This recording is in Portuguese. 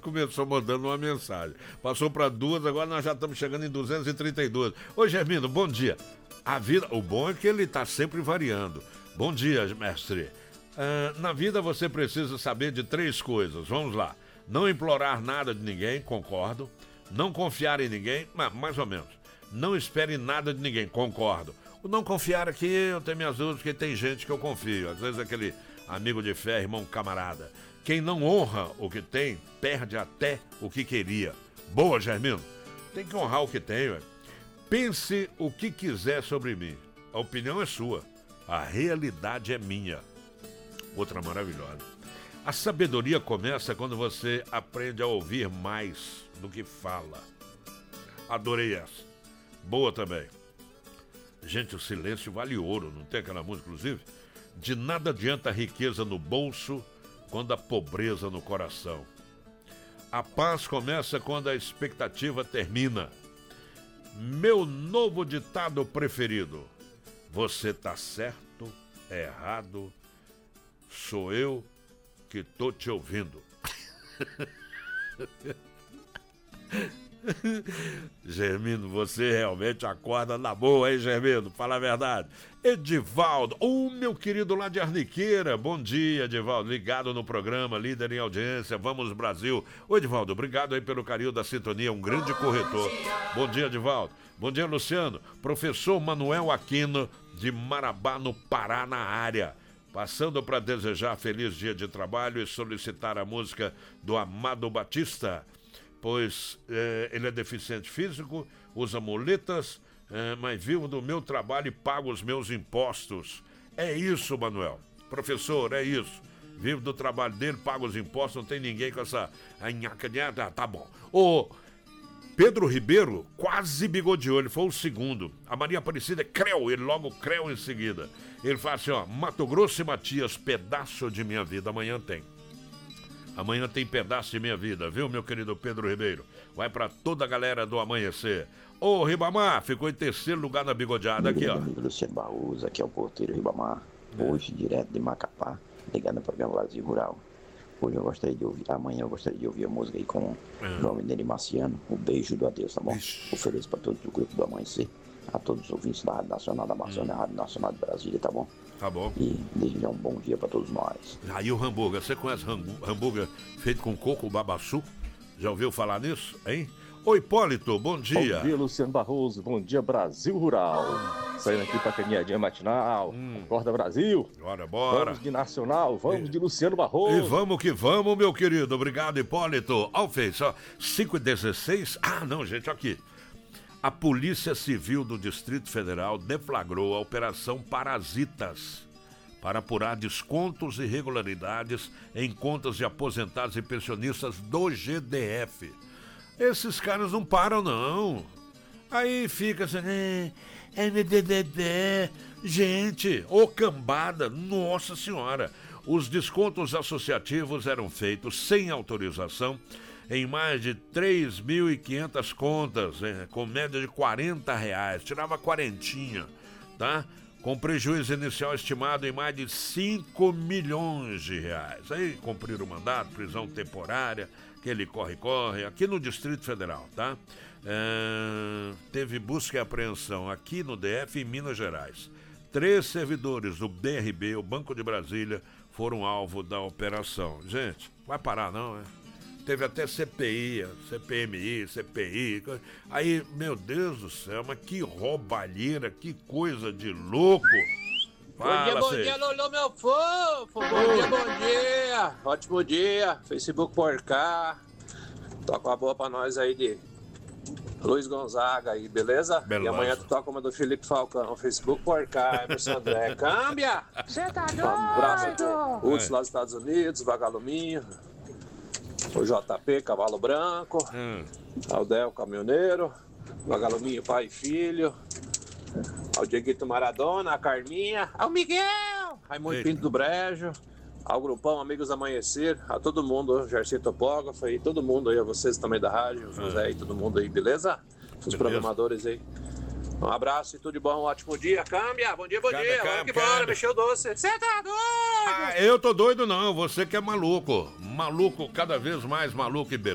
começou mandando uma mensagem. Passou para 2, agora nós já estamos chegando em 232. Ô, Germino, bom dia. A vida, o bom é que ele está sempre variando. Bom dia, mestre. Na vida você precisa saber de 3 coisas. Vamos lá. Não implorar nada de ninguém, concordo. Não confiar em ninguém, mais ou menos. Não espere nada de ninguém, concordo. O não confiar aqui, eu tenho minhas dúvidas, porque tem gente que eu confio. Às vezes aquele amigo de fé, irmão, camarada. Quem não honra o que tem, perde até o que queria. Boa, Germino. Tem que honrar o que tem, ué. Pense o que quiser sobre mim. A opinião é sua. A realidade é minha. Outra maravilhosa. A sabedoria começa quando você aprende a ouvir mais do que fala. Adorei essa. Boa também. Gente, o silêncio vale ouro, não tem aquela música, inclusive? De nada adianta a riqueza no bolso quando a pobreza no coração. A paz começa quando a expectativa termina. Meu novo ditado preferido. Você tá certo, errado, sou eu que tô te ouvindo. Germino, você realmente acorda na boa, hein, Germino? Fala a verdade. Edivaldo, meu querido lá de Arniqueira. Bom dia, Edivaldo. Ligado no programa, líder em audiência. Vamos, Brasil. Ô, Edivaldo, obrigado aí pelo carinho da sintonia. Um grande corretor. Bom dia, Edivaldo. Bom dia, Luciano. Professor Manuel Aquino, de Marabá, no Pará, na área. Passando para desejar feliz dia de trabalho e solicitar a música do Amado Batista, pois ele é deficiente físico, usa muletas, mas vivo do meu trabalho e pago os meus impostos. É isso, Manuel. Professor, é isso. Vivo do trabalho dele, paga os impostos, não tem ninguém com essa... Tá bom. Ô, Pedro Ribeiro quase bigodeou, ele foi o segundo. A Maria Aparecida é creu, ele logo creu em seguida. Ele fala assim, ó, Mato Grosso e Matias, pedaço de minha vida, amanhã tem. Amanhã tem pedaço de minha vida, viu, meu querido Pedro Ribeiro? Vai pra toda a galera do Amanhecer. Ô, Ribamar, ficou em 3º lugar na bigodeada aqui, ó. Amigo Luciano Barroso, aqui é o porteiro Ribamar. Hoje, direto de Macapá, ligado no programa Brasil Rural. Hoje eu gostaria de ouvir, amanhã eu gostaria de ouvir a música aí com João Mineiro e Marciano. O beijo do adeus, tá bom? Ofereço pra todos do grupo do Amanhecer, a todos os ouvintes da Rádio Nacional da Amazônia, Rádio Nacional de Brasília, tá bom? Tá bom. E desejar um bom dia pra todos nós. Aí o hambúrguer, você conhece hambúrguer feito com coco babaçu? Já ouviu falar nisso, hein? Ô, Hipólito, bom dia. Bom dia, Luciano Barroso. Bom dia, Brasil Rural. Saindo aqui pra caminhadinha matinal. Acorda, Brasil. Bora. Vamos de Nacional, vamos de Luciano Barroso. E vamos que vamos, meu querido. Obrigado, Hipólito. Alfez, ó, 5h16. Não, gente, aqui. A Polícia Civil do Distrito Federal deflagrou a Operação Parasitas para apurar descontos e irregularidades em contas de aposentados e pensionistas do GDF. Esses caras não param, não. Aí fica assim, gente, ô cambada, nossa senhora. Os descontos associativos eram feitos sem autorização em mais de 3.500 contas, com média de R$40. Tirava quarentinha, tá? Com prejuízo inicial estimado em mais de 5 milhões de reais. Aí cumpriram o mandato, prisão temporária, aquele corre-corre, aqui no Distrito Federal, tá? Teve busca e apreensão aqui no DF e em Minas Gerais. 3 servidores do BRB, o Banco de Brasília, foram alvo da operação. Gente, vai parar não, Teve até CPI, CPMI, CPI. Aí, meu Deus do céu, mas que roubalheira, que coisa de louco. Fala, bom dia, Lolo, meu fofo. Bom dia. Ótimo dia. Facebook por cá. Toca uma boa pra nós aí de Luiz Gonzaga aí, beleza? E amanhã tu toca uma do Felipe Falcão. Facebook por cá, Emerson André. Câmbia! Você tá doido? Um abraço pro Hudson lá dos Estados Unidos, Vagaluminho. O JP, Cavalo Branco, Aldel, Caminhoneiro, Vagaluminho, pai e filho, ao Dieguito Maradona, a Carminha, ao Miguel, Raimundo Pinto do Brejo, ao Grupão Amigos Amanhecer, a todo mundo, Jarci Topógrafo aí, todo mundo aí, a vocês também da rádio, José e todo mundo aí, beleza? Os programadores aí. Um abraço e tudo de bom, um ótimo dia. Câmbia, bom dia. Vamos que bora, mexeu o doce. Você tá doido? Eu tô doido não, você que é maluco. Maluco, cada vez mais maluco e beleza.